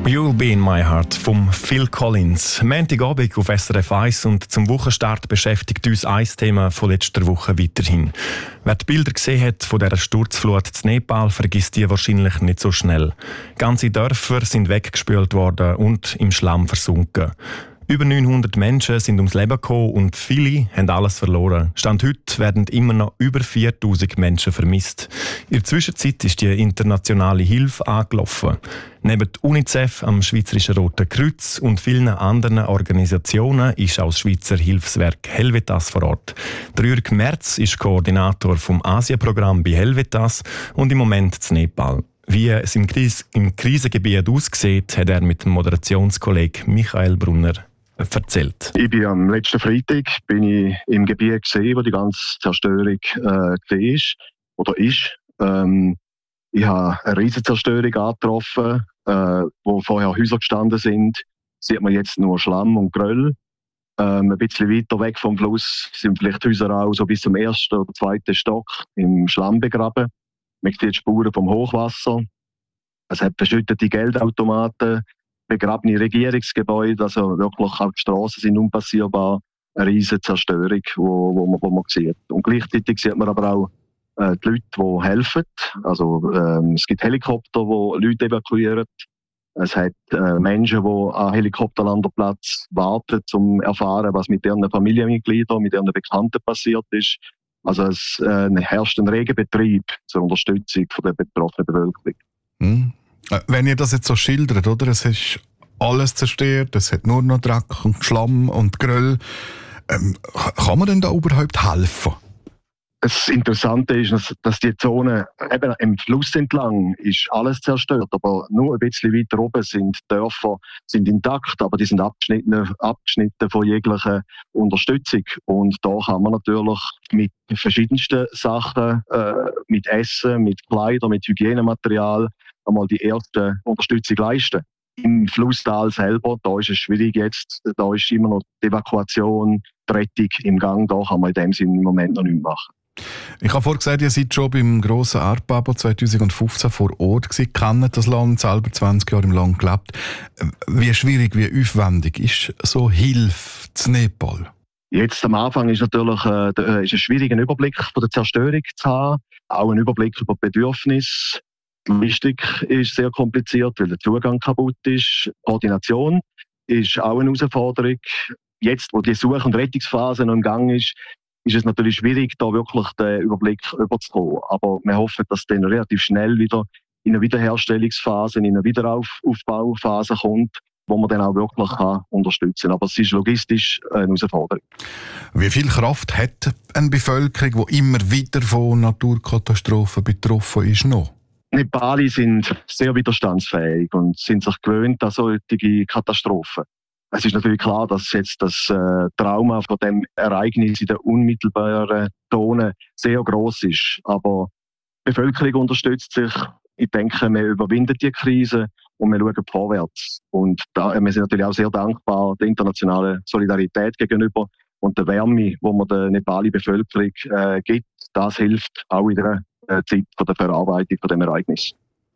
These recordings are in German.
«You'll Be in My Heart» von Phil Collins. Montagabend auf SRF 1 und zum Wochenstart beschäftigt uns ein Thema von letzter Woche weiterhin. Wer die Bilder gesehen hat von dieser Sturzflut in Nepal, vergisst die wahrscheinlich nicht so schnell. Ganze Dörfer sind weggespült worden und im Schlamm versunken. Über 900 Menschen sind ums Leben gekommen und viele haben alles verloren. Stand heute werden immer noch über 4000 Menschen vermisst. In der Zwischenzeit ist die internationale Hilfe angelaufen. Neben UNICEF, am Schweizerischen Roten Kreuz und vielen anderen Organisationen ist auch das Schweizer Hilfswerk Helvetas vor Ort. Jürg Merz ist Koordinator vom Asienprogramm bei Helvetas und im Moment in Nepal. Wie es im Krisengebiet aussieht, hat er mit dem Moderationskollegen Michael Brunner erzählt. Ich bin am letzten Freitag im Gebiet gesehen, wo die ganze Zerstörung ist. Ich habe eine riesige Zerstörung angetroffen, wo vorher Häuser gestanden sind. Sieht man jetzt nur Schlamm und Geröll. Ein bisschen weiter weg vom Fluss sind vielleicht Häuser auch so bis zum ersten oder zweiten Stock im Schlamm begraben. Man sieht Spuren vom Hochwasser. Es hat verschüttete Geldautomaten, begrabene Regierungsgebäude, also wirklich auch die Strassen sind unpassierbar. Eine riesige Zerstörung, wo man sieht. Und gleichzeitig sieht man aber auch die Leute, die helfen. Also, es gibt Helikopter, die Leute evakuieren. Es hat Menschen, die an Helikopterlandeplatz warten, um zu erfahren, was mit ihren Familienmitgliedern, mit ihren Bekannten passiert ist. Also es herrscht ein reger Betrieb zur Unterstützung der betroffenen Bevölkerung. Wenn ihr das jetzt so schildert, oder? Es ist alles zerstört, es hat nur noch Dreck und Schlamm und Geröll. Kann man denn da überhaupt helfen? Das Interessante ist, dass die Zone eben im Fluss entlang ist alles zerstört, aber nur ein bisschen weiter oben sind Dörfer sind intakt, aber die sind abgeschnitten von jeglicher Unterstützung. Und da kann man natürlich mit verschiedensten Sachen, mit Essen, mit Kleidern, mit Hygienematerial einmal die erste Unterstützung leisten. Im Flusstal selber, da ist es schwierig jetzt, da ist immer noch die Evakuation, die Rettung im Gang, da kann man in dem Sinne im Moment noch nichts machen. Ich habe vorhin gesagt, ihr seid schon beim grossen Erdbeben 2015 vor Ort gewesen, kennt das Land, selber 20 Jahre im Land gelebt. Wie schwierig, wie aufwendig ist so Hilfe zu Nepal? Jetzt am Anfang ist natürlich ist es schwierig, einen Überblick von der Zerstörung zu haben, auch einen Überblick über die Bedürfnisse. Die Logistik ist sehr kompliziert, weil der Zugang kaputt ist. Koordination ist auch eine Herausforderung. Jetzt, wo die Such- und Rettungsphase noch im Gang ist es natürlich schwierig, da wirklich den Überblick überzukommen. Aber wir hoffen, dass es dann relativ schnell wieder in eine Wiederherstellungsphase, in eine Wiederaufbauphase kommt, wo man dann auch wirklich unterstützen kann. Aber es ist logistisch eine Herausforderung. Wie viel Kraft hat eine Bevölkerung, die immer wieder von Naturkatastrophen betroffen ist, noch? Nepali sind sehr widerstandsfähig und sind sich gewöhnt an solche Katastrophen. Es ist natürlich klar, dass jetzt das Trauma von dem Ereignis in der unmittelbaren Zone sehr gross ist. Aber die Bevölkerung unterstützt sich. Ich denke, wir überwinden die Krise und wir schauen vorwärts. Und wir sind natürlich auch sehr dankbar der internationalen Solidarität gegenüber und der Wärme, die man der Nepali Bevölkerung gibt. Das hilft auch in der Zeit der Verarbeitung von dem Ereignis.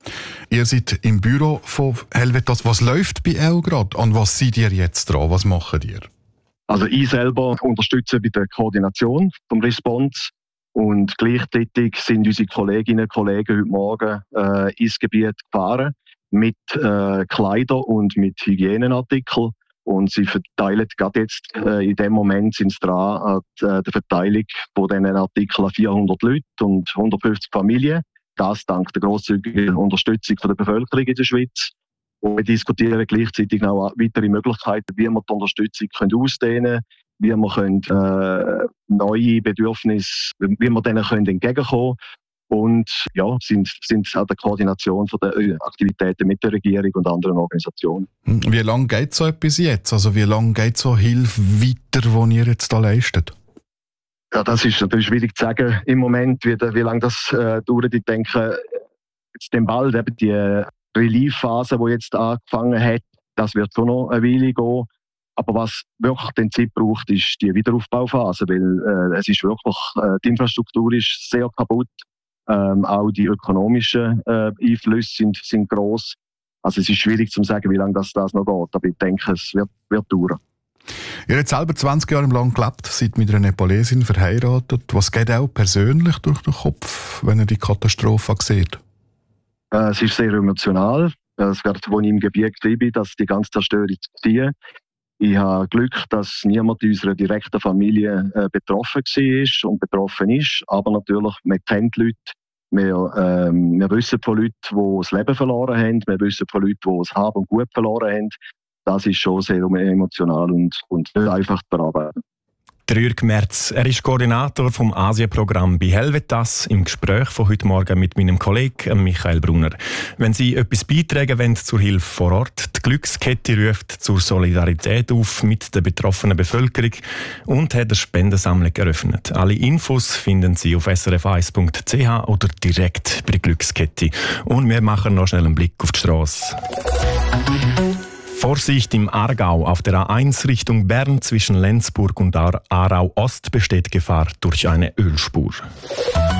Ihr seid im Büro von Helvetas. Was läuft bei euch gerade? An was seid ihr jetzt dran? Was macht ihr? Also ich selber unterstütze bei der Koordination vom Response und gleichzeitig sind unsere Kolleginnen und Kollegen heute Morgen ins Gebiet gefahren mit Kleidern und mit Hygieneartikeln und sie verteilen gerade jetzt in dem Moment sind sie dran an der Verteilung von diesen Artikeln an 400 Leute und 150 Familien. Das dank der grosszügigen Unterstützung von der Bevölkerung in der Schweiz. Und wir diskutieren gleichzeitig auch weitere Möglichkeiten, wie wir die Unterstützung ausdehnen können, wie wir neue Bedürfnisse, wie wir denen entgegenkommen können. Und ja, sind auch der Koordination von der Aktivitäten mit der Regierung und anderen Organisationen. Wie lange geht so etwas jetzt? Also wie lange geht so Hilfe weiter, die ihr jetzt da leistet? Ja, das ist natürlich schwierig zu sagen im Moment, wie lange das dauert. Ich denke, jetzt dem bald eben die Relief-Phase, die jetzt angefangen hat, das wird schon noch eine Weile gehen. Aber was wirklich den Zeit braucht, ist die Wiederaufbauphase, weil es ist wirklich, die Infrastruktur ist sehr kaputt. Auch die ökonomischen Einflüsse sind gross. Also es ist schwierig zu sagen, wie lange das noch geht, aber ich denke, es wird dauern. Ihr habt selber 20 Jahre lang gelebt, seid mit einer Nepalesin verheiratet. Was geht auch persönlich durch den Kopf, wenn ihr die Katastrophe sieht? Es ist sehr emotional. Es wird, als ich im Gebiet war, dass die ganze Zerstörung zu ziehen. Ich habe Glück, dass niemand in unserer direkten Familie betroffen war und betroffen ist. Aber natürlich, man kennt Leute. Wir wissen von Leuten, die das Leben verloren haben. Wir wissen von Leuten, die das Hab und Gut verloren haben. Das ist schon sehr emotional und nicht einfach zu bearbeiten. Jürg Merz, er ist Koordinator vom Asienprogramm bei Helvetas, im Gespräch von heute Morgen mit meinem Kollegen Michael Brunner. Wenn Sie etwas beitragen wollen zur Hilfe vor Ort, die Glückskette ruft zur Solidarität auf mit der betroffenen Bevölkerung und hat eine Spendensammlung eröffnet. Alle Infos finden Sie auf srf1.ch oder direkt bei der Glückskette. Und wir machen noch schnell einen Blick auf die Strasse. Vorsicht im Aargau. Auf der A1 Richtung Bern zwischen Lenzburg und Aarau Ost besteht Gefahr durch eine Ölspur.